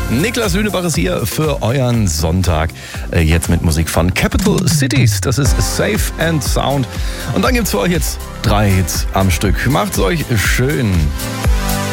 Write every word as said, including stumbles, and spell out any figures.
Niklas Lünebach ist hier für euren Sonntag. Jetzt mit Musik von Capital Cities. Das ist Safe and Sound. Und dann gibt's für euch jetzt drei Hits am Stück. Macht's euch schön.